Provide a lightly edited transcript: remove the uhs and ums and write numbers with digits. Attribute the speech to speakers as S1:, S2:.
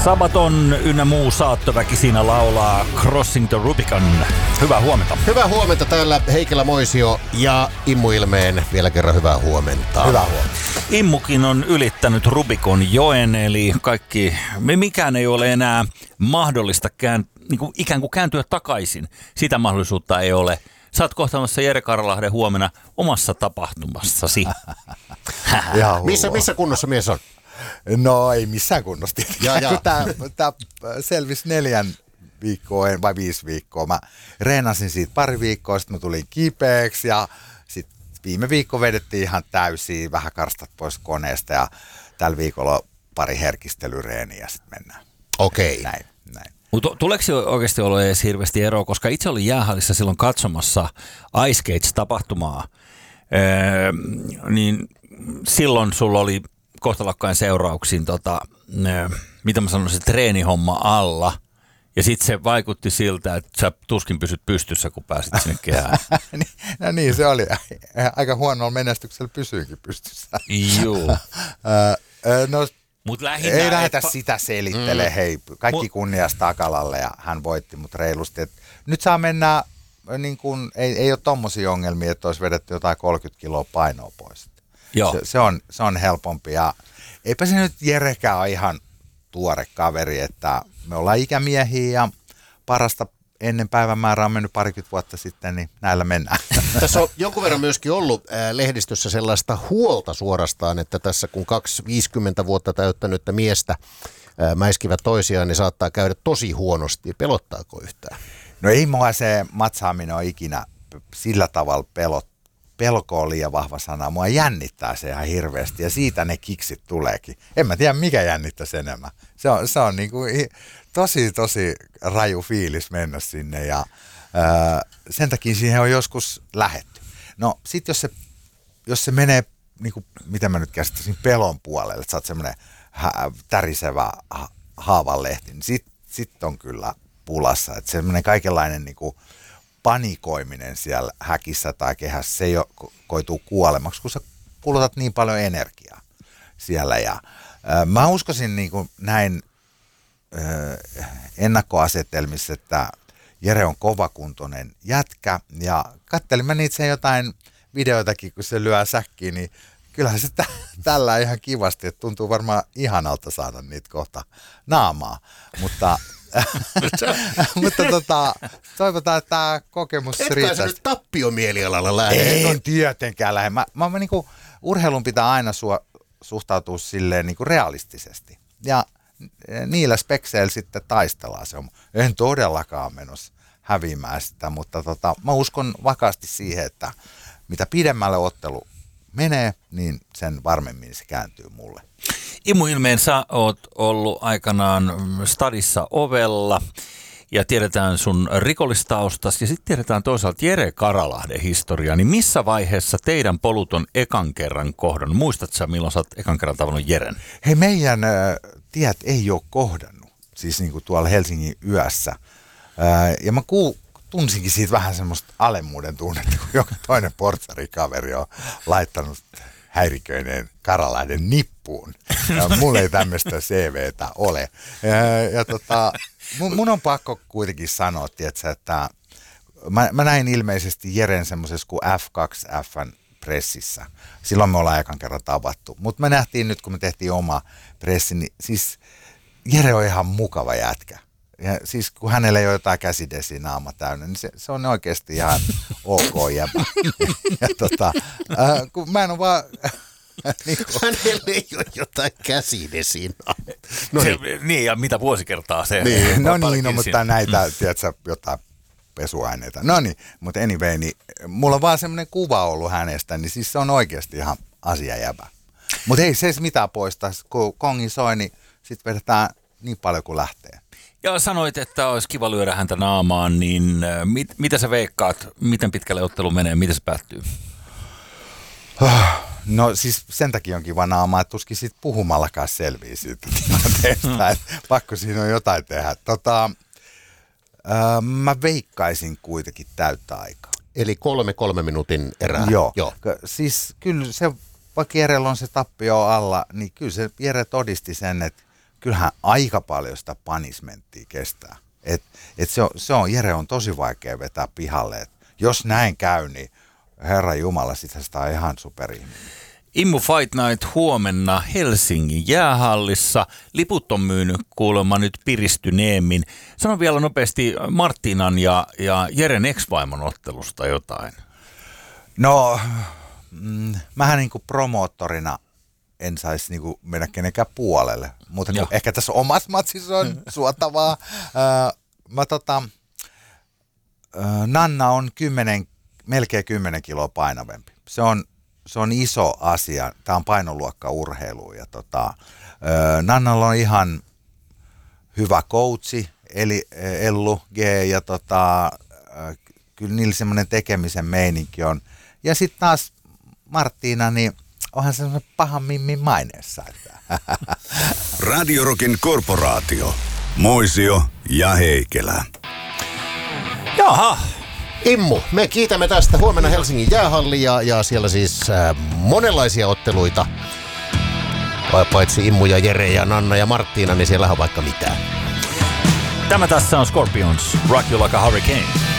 S1: Sabaton ynnä muu saattoväki siinä laulaa Crossing the Rubicon. Hyvää huomenta.
S2: Hyvää huomenta täällä Heikelä Moisio ja Immu Ilmeen. Vielä kerran hyvää huomenta.
S3: Hyvää huomenta.
S1: Immukin on ylittänyt Rubicon joen, eli mikään ei ole enää mahdollista ikään kuin kääntyä takaisin. Sitä mahdollisuutta ei ole. Sä oot kohtaamassa Jere Karalahden huomenna omassa tapahtumassasi.
S2: Missä kunnossa mies on?
S3: No ei missään kunnossa. Tämä selvisi 4 viikkoa vai 5 viikkoa. Mä reenasin siitä 2 viikkoa, sitten mä tulin kipeäksi ja sitten viime viikko vedettiin ihan täysiä, vähän karstat pois koneesta ja tällä viikolla 2 herkistelyreeniä ja sitten mennään.
S2: Okei.
S3: Näin.
S1: Tuleeko oikeasti olla edes hirveästi eroa, koska itse olin jäähallissa silloin katsomassa Ice Skates-tapahtumaa, niin silloin sulla oli kohtalokkain seurauksin, mitä mä sanoisin, treenihomma alla. Ja sitten se vaikutti siltä, että sä tuskin pysyt pystyssä, kun pääsit sinne kehään.
S3: No niin, se oli. Aika huonolla menestyksellä pysyykin pystyssä.
S1: Joo.
S3: No, ei lähdetä sitä selittelemään, hei, kaikki kunniasta Takalalle ja hän voitti mut reilusti. Nyt saa mennä, niin kun, ei ole tommosia ongelmia, että olisi vedetty jotain 30 kiloa painoa pois. Se on helpompi ja eipä se nyt Jerekään ole ihan tuore kaveri, että me ollaan ikämiehiä ja parasta ennen päivämäärää on mennyt 20 vuotta sitten, niin näillä mennään.
S2: Tässä on jonkun verran myöskin ollut lehdistössä sellaista huolta suorastaan, että tässä kun 50 vuotta täyttänyttä miestä mäiskivät toisiaan, niin saattaa käydä tosi huonosti. Pelottaako yhtään?
S3: No ei mua se matsaaminen ole ikinä sillä tavalla pelko on liian vahva sana. Mua jännittää se ihan hirveästi ja siitä ne kiksit tuleekin. En mä tiedä mikä jännittäisi enemmän. Se on niin kuin tosi raju fiilis mennä sinne ja sen takia siihen on joskus lähetty. No sit jos se menee, niin kuin, mitä mä nyt käsittäisin, pelon puolelle, että sä oot semmoinen tärisevä haavanlehti, niin sit on kyllä pulassa. Että semmoinen kaikenlainen niin kuin panikoiminen siellä häkissä tai kehässä, se ei ole koituu kuolemaksi, kun sä kulutat niin paljon energiaa siellä. Ja mä uskoisin niin kuin näin ennakkoasetelmissa, että Jere on kovakuntoinen jätkä ja kattelin mä niitä sen jotain videoitakin, kun se lyö säkkiin, niin kyllähän se tällä ihan kivasti, että tuntuu varmaan ihanalta saada niitä kohta naamaa, mutta toivotaan, että tämä kokemus riittäisi.
S2: Etkä sä nyt tappiomielialalla lähde?
S3: En tietenkään lähde. Mä niin kuin, urheilun pitää aina suhtautua silleen niin kuin realistisesti. Ja niillä spekseillä sitten taistellaan. En todellakaan menossa häviämään sitä, mutta mä uskon vakaasti siihen, että mitä pidemmälle ottelu menee, niin sen varmemmin se kääntyy mulle.
S1: Immu Ilmeen, sä oot ollut aikanaan stadissa ovella ja tiedetään sun rikollistaustas ja sitten tiedetään toisaalta Jere Karalahden historia. Niin missä vaiheessa teidän polut on ekan kerran kohdannut? Muistatko sä, milloin sä oot ekan kerran tavannut Jeren?
S3: Hei, meidän tiet ei ole kohdannut, siis niin kuin tuolla Helsingin yössä. Ja mä tunsinkin siitä vähän semmoista alemmuuden tunnetta, kun joka toinen portsarikaveri on laittanut häiriköineen Karalahden nippuun. Mulla ei tämmöistä CVtä ole. Mun on pakko kuitenkin sanoa, tietsä, että mä näin ilmeisesti Jeren semmoisessa kuin F2Fn pressissä. Silloin me ollaan ekan kerran tavattu. Mutta me nähtiin nyt, kun me tehtiin oma pressi, niin siis Jere on ihan mukava jätkä. Ja siis kun hänellä ei ole jotain käsidesiä naama täynnä, niin se on oikeasti ihan ok jäbä. Kun mä en ole vaan
S2: Hänellä ei ole jotain käsidesiä naama.
S1: Niin, ja mitä vuosikertaa se?
S3: Niin, mutta näitä, tiedätkö, jotain pesuaineita. No niin, mutta anyway, niin mulla on vaan semmoinen kuva ollut hänestä, niin siis se on oikeasti ihan asiajäbä. Mutta ei se mitään poista, kun kongi soi, niin sitten vedetään niin paljon kuin lähtee.
S1: Ja sanoit, että olisi kiva lyödä häntä naamaan, niin mitä sä veikkaat, miten pitkälle ottelu menee, miten se päättyy?
S3: No siis sen takia on kiva naamaa, että tuskin siitä puhumallakaan selviää siitä tilanteesta, että pakko siinä on jotain tehdä. Mä veikkaisin kuitenkin täyttä aikaa.
S2: Eli 3 minuutin erää.
S3: Joo. Siis kyllä se, vaikka Jerellä on se tappio alla, niin kyllä se Jere todisti sen, että kyllähän aika paljon sitä punishmenttia kestää. Jere on tosi vaikea vetää pihalle. Et jos näin käy, niin Herra Jumala, sitä on ihan superihminen.
S1: Immu Fight Night huomenna Helsingin jäähallissa. Liput on myynyt kuulemma nyt piristyneemmin. Sano vielä nopeasti Martinan ja Jeren ex-vaimon ottelusta jotain.
S3: No, mähän niinku promoottorina en saisi niinku mennä kenenkään puolelle. Mutta ehkä tässä omassa matsissa on suotavaa. Nanna on melkein 10 kiloa painavempi. Se on iso asia. Tämä on painoluokka urheilu. Ja Nannalla on ihan hyvä coachi, eli Ellu G. Ja kyllä niillä semmoinen tekemisen meininki on. Ja sitten taas Marttiina, niin onhan se semmoinen pahan mimmin maineessa.
S4: Radio Rockin korporaatio. Moisio ja Heikelä.
S1: Jaha.
S2: Immu, me kiitämme tästä. Huomenna Helsingin jäähalli ja siellä siis monenlaisia otteluita. Paitsi Immu ja Jere ja Nanna ja Marttiina, niin siellä on vaikka mitään.
S1: Tämä tässä on Scorpions, Rock You Like a Hurricane.